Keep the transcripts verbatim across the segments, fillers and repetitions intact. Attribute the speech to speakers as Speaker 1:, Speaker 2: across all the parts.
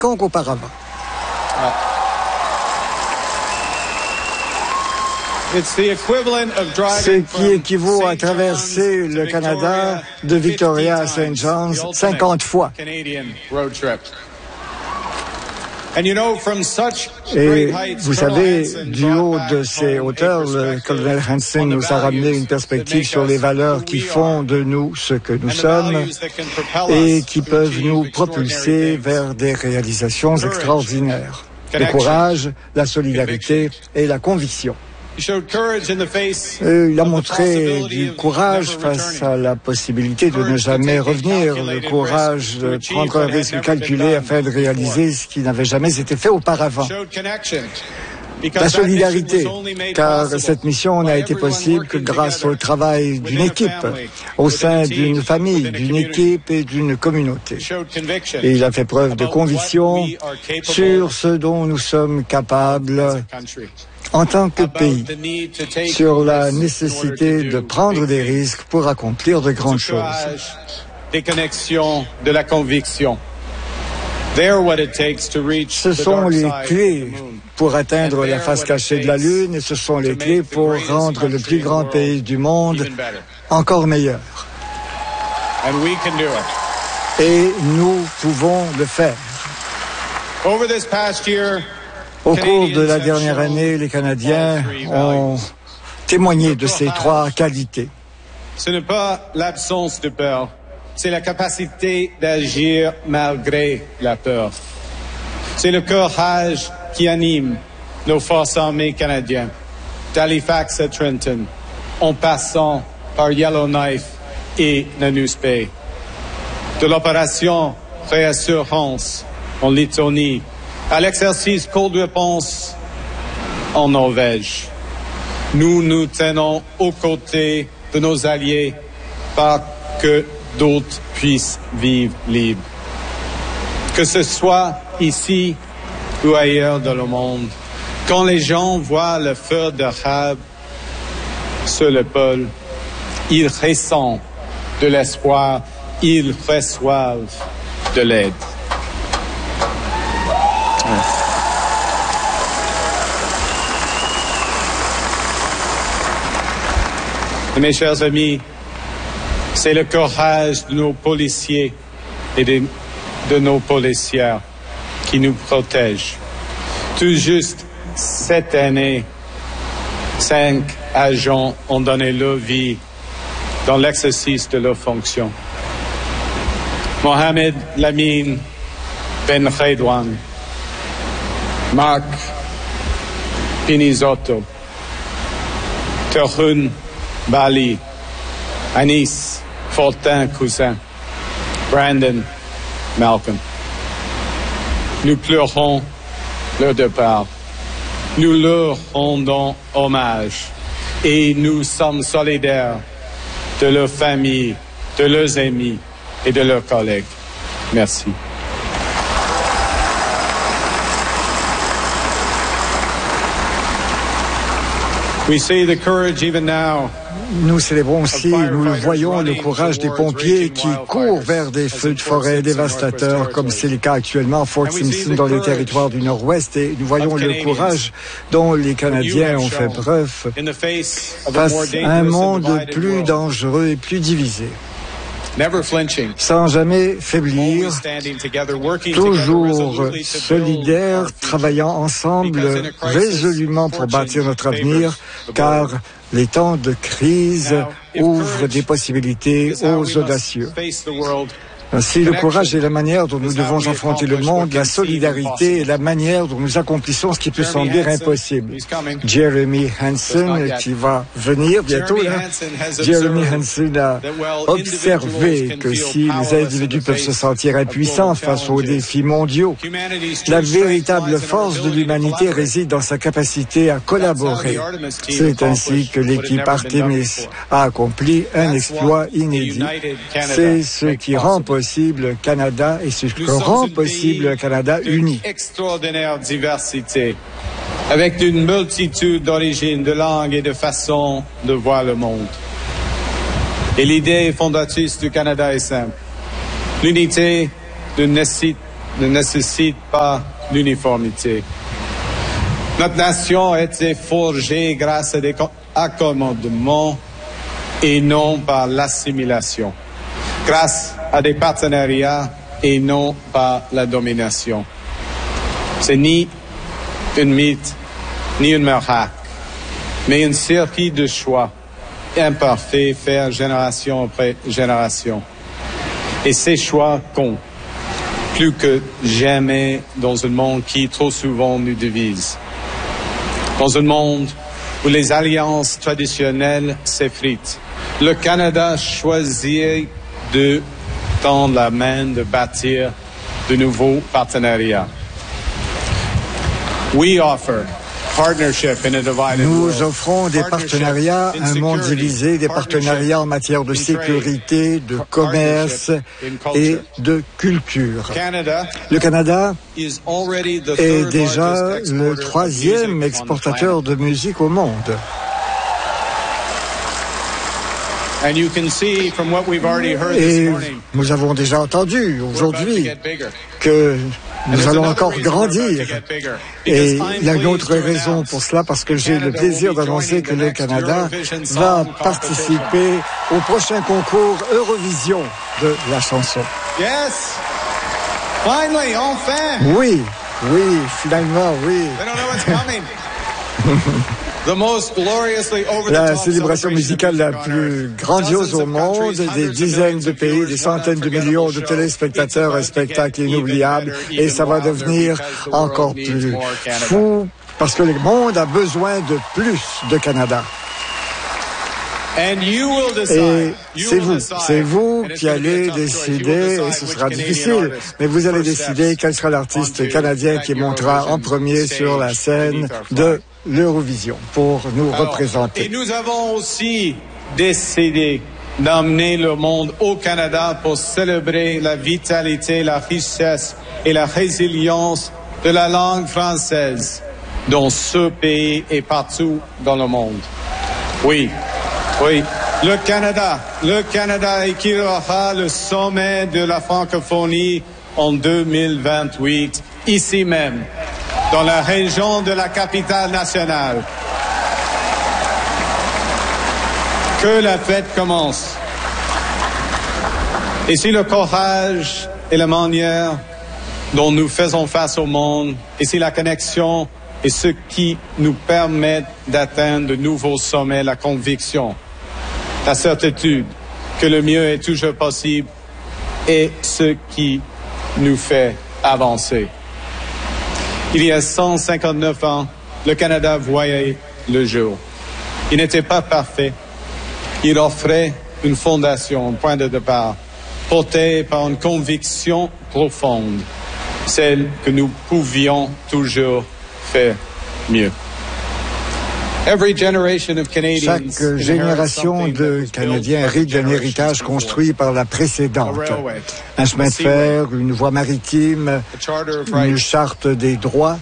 Speaker 1: qu'auparavant. Ce qui équivaut à traverser le Canada de Victoria à Saint John's cinquante fois. Et vous savez, du haut de ces hauteurs, le colonel Hansen nous a ramené une perspective sur les valeurs qui font de nous ce que nous sommes et qui peuvent nous propulser vers des réalisations extraordinaires. Le courage, la solidarité et la conviction. Il a montré du courage face à la possibilité de ne jamais revenir, le courage de prendre un risque calculé afin de réaliser ce qui n'avait jamais été fait auparavant. La solidarité, car cette mission n'a été possible que grâce au travail d'une équipe, au sein d'une famille, d'une équipe et d'une communauté. Et il a fait preuve de conviction sur ce dont nous sommes capables en tant que pays, sur la nécessité de prendre des risques pour accomplir de grandes choses.
Speaker 2: Des connexions, de la conviction.
Speaker 1: Ce sont les clés pour atteindre la face cachée de la Lune et ce sont les clés pour rendre le plus grand pays du monde encore meilleur. Et nous pouvons le faire. Au cours de la dernière année, les Canadiens ont témoigné de ces trois qualités.
Speaker 2: Ce n'est pas l'absence de peur, c'est la capacité d'agir malgré la peur. C'est le courage qui anime nos forces armées canadiennes, d'Halifax à Trenton, en passant par Yellowknife et Nanus Bay. De l'opération Réassurance en Lettonie, à l'exercice Cold Réponse en Norvège. Nous nous tenons aux côtés de nos alliés pour que d'autres puissent vivre libres. Que ce soit ici ou ailleurs dans le monde, quand les gens voient le feu de Rahab sur l'épaule, ils ressentent de l'espoir, ils reçoivent de l'aide. Mes chers amis, c'est le courage de nos policiers et de, de nos policières qui nous protègent. Tout juste cette année, cinq agents ont donné leur vie dans l'exercice de leurs fonctions. Mohamed Lamine Ben Redouane, Marc Pinizotto, Terhun Bali, Anis Fortin-Cousin, Brandon Malcolm. Nous pleurons leur départ. Nous leur rendons hommage et nous sommes solidaires de leurs familles, de leurs amis et de leurs collègues. Merci. We see the courage even now.
Speaker 1: Nous célébrons aussi, nous le voyons, le courage des pompiers qui courent vers des feux de forêt dévastateurs, comme c'est le cas actuellement à Fort Simpson dans les territoires du Nord-Ouest. Et nous voyons le courage dont les Canadiens ont fait preuve face à un monde plus dangereux et plus divisé. Sans jamais faiblir, toujours solidaires, travaillant ensemble résolument pour bâtir notre avenir, car les temps de crise ouvrent des possibilités aux audacieux. Ainsi, le courage est la manière dont nous devons affronter le monde, la solidarité est la manière dont nous accomplissons ce qui peut sembler impossible. Jeremy Hansen, qui va venir bientôt, là, Jeremy Hansen a observé que si les individus peuvent se sentir impuissants face aux défis mondiaux, la véritable force de l'humanité réside dans sa capacité à collaborer. C'est ainsi que l'équipe Artemis a accompli un exploit inédit. C'est ce qui rend possible le Canada et ce que rend possible le Canada uni.
Speaker 2: Extraordinaire diversité, avec une multitude d'origines, de langues et de façons de voir le monde. Et l'idée fondatrice du Canada est simple. L'unité ne nécessite ne nécessite pas l'uniformité. Notre nation a été forgée grâce à des accommodements et non par l'assimilation, grâce à des partenariats et non par la domination. C'est ni une mythe, ni une miracle, mais une série de choix imparfaits faits génération après génération. Et ces choix comptent plus que jamais dans un monde qui trop souvent nous divise. Dans un monde où les alliances traditionnelles s'effritent, le Canada choisit de tendre la main, de bâtir de nouveaux partenariats. We offer partnership in a divided
Speaker 1: Nous
Speaker 2: world.
Speaker 1: offrons des partenariats, un monde divisé, des partenariats en matière de sécurité, de commerce et de culture. Le Canada est déjà le troisième exportateur de musique au monde. Et nous avons déjà entendu aujourd'hui que nous allons encore grandir. Et il y a une autre raison pour cela, parce que j'ai le plaisir d'annoncer que le Canada va participer au prochain concours Eurovision de la chanson.
Speaker 2: Yes! Finally, enfin!
Speaker 1: Oui, oui, finalement, oui. La célébration musicale la plus grandiose au monde, des dizaines de pays, des centaines de millions de téléspectateurs, un spectacle inoubliable, et ça va devenir encore plus fou parce que le monde a besoin de plus de Canada. Et c'est vous, c'est vous qui allez décider, et ce sera difficile, mais vous allez décider quel sera l'artiste canadien qui montera en premier sur la scène de l'Eurovision pour nous représenter.
Speaker 2: Et nous avons aussi décidé d'emmener le monde au Canada pour célébrer la vitalité, la richesse et la résilience de la langue française dans ce pays et partout dans le monde. Oui. Oui, le Canada, le Canada accueillera le sommet de la francophonie en deux mille vingt-huit, ici même, dans la région de la capitale nationale. Que la fête commence. Et si le courage et la manière dont nous faisons face au monde, et si la connexion est ce qui nous permet d'atteindre de nouveaux sommets, la conviction, la certitude que le mieux est toujours possible est ce qui nous fait avancer. Il y a cent cinquante-neuf ans, le Canada voyait le jour. Il n'était pas parfait. Il offrait une fondation, un point de départ, porté par une conviction profonde, celle que nous pouvions toujours faire mieux. Chaque génération de Canadiens hérite d'un héritage construit par la précédente. Un chemin de fer, une voie maritime, une charte des droits,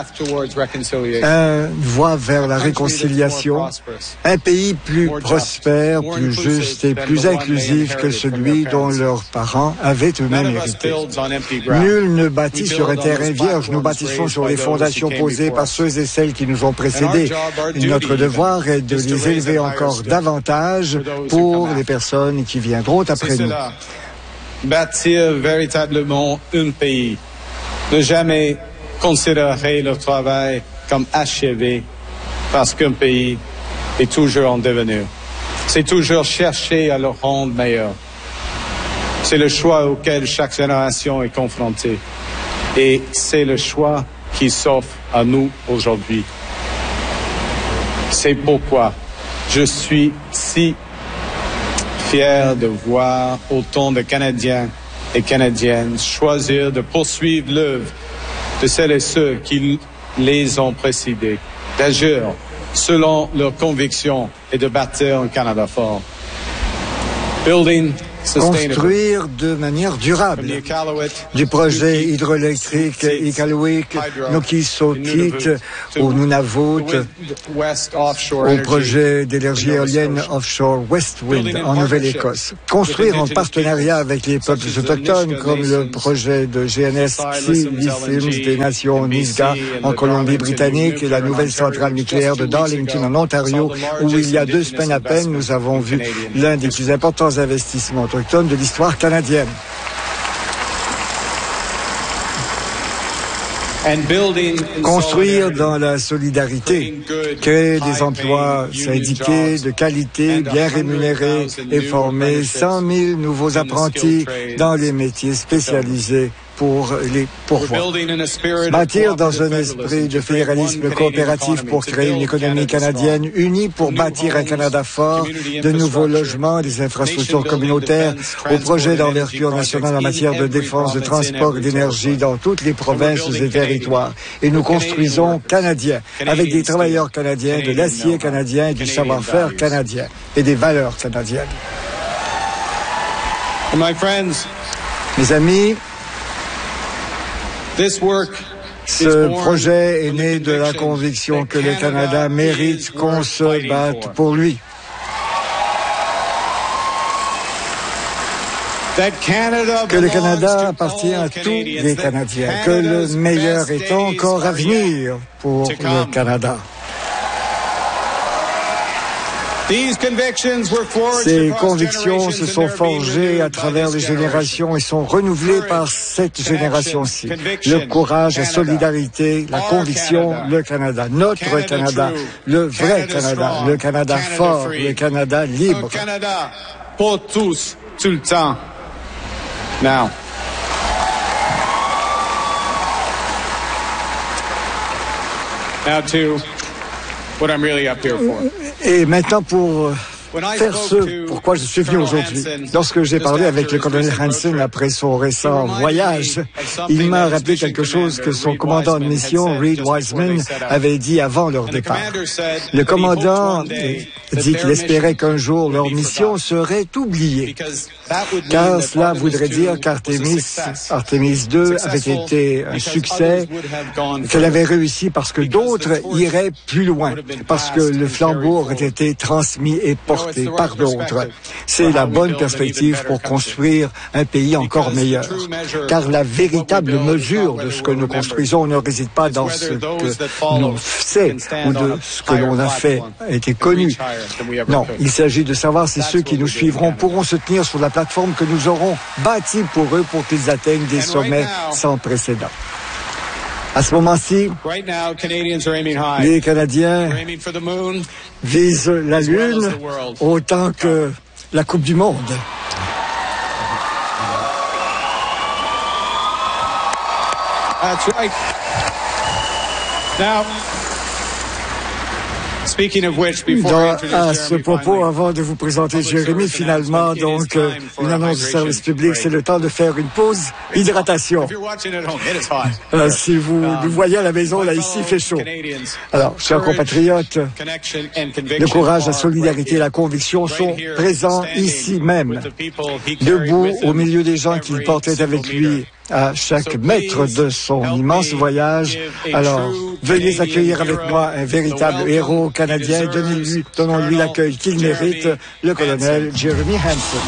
Speaker 2: une voie vers la réconciliation, un pays plus prospère, plus juste et plus inclusif que celui dont leurs parents avaient eux-mêmes hérité. Nul ne bâtit sur un terrain vierge, nous bâtissons sur les fondations posées par ceux et celles qui nous ont précédés. Notre devoir est de les élever encore davantage pour les personnes qui viendront après nous. Bâtir véritablement un pays, ne jamais considérer le travail comme achevé parce qu'un pays est toujours en devenir. C'est toujours chercher à le rendre meilleur. C'est le choix auquel chaque génération est confrontée. Et c'est le choix qui s'offre à nous aujourd'hui. C'est pourquoi je suis si fier de voir autant de Canadiens et Canadiennes choisir de poursuivre l'œuvre de celles et ceux qui les ont précédés, d'agir selon leurs convictions et de bâtir un Canada fort. Building
Speaker 1: construire de manière durable. Du projet hydroélectrique Iqaluit, Nukisokit ou Nunavut, au projet d'énergie éolienne offshore West Wind en Nouvelle-Écosse. Construire en partenariat avec les peuples autochtones comme le projet de G N S Ksipsims des Nations Nisga'a en Colombie-Britannique et la nouvelle centrale nucléaire de Darlington en Ontario où il y a deux semaines à peine nous avons vu l'un des plus importants investissements autochtones de l'histoire canadienne. Construire dans la solidarité, créer des emplois syndiqués de qualité, bien rémunérés et former cent mille nouveaux apprentis dans les métiers spécialisés pour les pourvoirs. Bâtir dans un esprit de fédéralisme coopératif pour créer une économie canadienne unie pour bâtir un Canada fort, de nouveaux logements, des infrastructures communautaires, aux projets d'envergure nationale en matière de défense, de transport et d'énergie dans toutes les provinces et territoires. Et nous construisons canadiens, avec des travailleurs canadiens, de l'acier canadien et du savoir-faire canadien et des valeurs canadiennes. Mes amis, ce projet est né de la conviction que le Canada mérite qu'on se batte pour lui. Que le Canada appartient à tous les Canadiens, que le meilleur est encore à venir pour le Canada. Ces convictions se sont forgées à travers les générations et sont renouvelées par cette génération-ci. Le courage, la solidarité, la conviction, le Canada, notre Canada, le vrai Canada, le Canada fort, le Canada libre.
Speaker 2: Canada pour tous, tout le temps. Now. Now to what I'm really up here for.
Speaker 1: Et maintenant pour faire ce pourquoi je suis venu aujourd'hui. Lorsque j'ai parlé avec le colonel Hansen après son récent voyage, il m'a rappelé quelque chose que son commandant de mission, Reed Wiseman, avait dit avant leur départ. Le commandant dit qu'il espérait qu'un jour leur mission serait oubliée, car cela voudrait dire qu'Artemis Artemis deux avait été un succès, qu'elle avait réussi parce que d'autres iraient plus loin, parce que le flambeau aurait été transmis et porté par d'autres. C'est la bonne perspective pour construire un pays encore meilleur. Car la véritable mesure de ce que nous construisons ne réside pas dans ce que l'on sait ou de ce que l'on a fait, a été connu. Non, il s'agit de savoir si ceux qui nous suivront pourront se tenir sur la plateforme que nous aurons bâtie pour eux pour qu'ils atteignent des sommets sans précédent. À ce moment-ci, les Canadiens visent la Lune autant que la Coupe du Monde.
Speaker 2: That's right. Now,
Speaker 1: Dans, à ce propos, avant de vous présenter Jérémy, finalement, donc, euh, une annonce du service public, c'est le temps de faire une pause hydratation. Euh, si vous nous voyez à la maison, là, ici, il fait chaud. Alors, chers compatriotes, le courage, la solidarité et la conviction sont présents ici même, debout au milieu des gens qu'il portait avec lui à chaque mètre de son immense voyage. Alors, veuillez accueillir avec moi un véritable héros canadien. Donnez-lui, donnons-lui l'accueil qu'il mérite, le colonel Jeremy Hansen.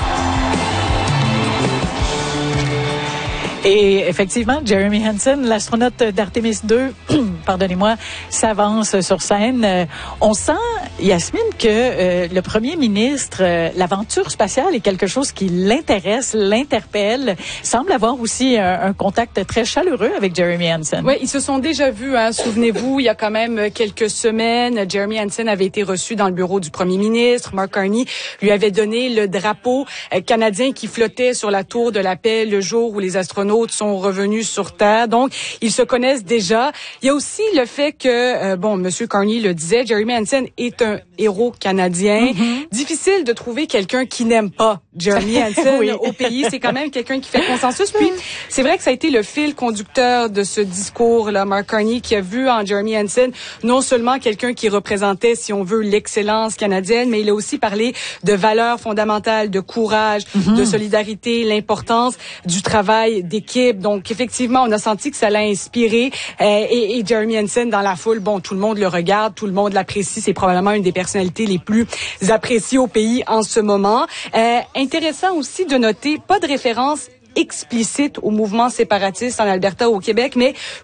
Speaker 3: Et effectivement, Jeremy Hansen, l'astronaute d'Artemis deux, pardonnez-moi, s'avance sur scène. Euh, on sent, Yasmine, que euh, le premier ministre, euh, l'aventure spatiale est quelque chose qui l'intéresse, l'interpelle, semble avoir aussi un, un contact très chaleureux avec Jeremy Hansen.
Speaker 4: Oui, ils se sont déjà vus, hein, souvenez-vous, il y a quand même quelques semaines, Jeremy Hansen avait été reçu dans le bureau du premier ministre. Mark Carney lui avait donné le drapeau euh, canadien qui flottait sur la tour de la paix le jour où les astronautes d'autres sont revenus sur Terre. Donc, ils se connaissent déjà. Il y a aussi le fait que, euh, bon, Monsieur Carney le disait, Jeremy Hansen est un héros canadien. Mm-hmm. Difficile de trouver quelqu'un qui n'aime pas Jeremy Hansen oui. au pays. C'est quand même quelqu'un qui fait consensus. Puis, c'est vrai que ça a été le fil conducteur de ce discours-là, Mark Carney, qui a vu en Jeremy Hansen non seulement quelqu'un qui représentait, si on veut, l'excellence canadienne, mais il a aussi parlé de valeurs fondamentales, de courage, mm-hmm. de solidarité, l'importance du travail d'équipe. Donc, effectivement, on a senti que ça l'a inspiré. Euh, et, et Jeremy Hansen, dans la foule, bon, tout le monde le regarde, tout le monde l'apprécie. C'est probablement une des personnalités les plus appréciées au pays en ce moment. Euh, intéressant aussi de noter, pas de référence explicite au mouvement séparatiste en Alberta ou au Québec, mais